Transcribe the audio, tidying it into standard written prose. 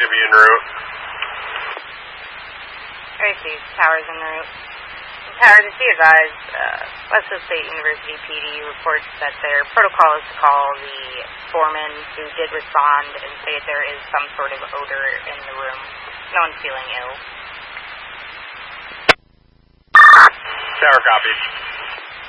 should be en route. I see. Tower's en route. Tower, just be advised, Westfield State University PD reports that their protocol is to call the foreman who did respond and say that there is some sort of odor in the room. No one's feeling ill. Tower copies.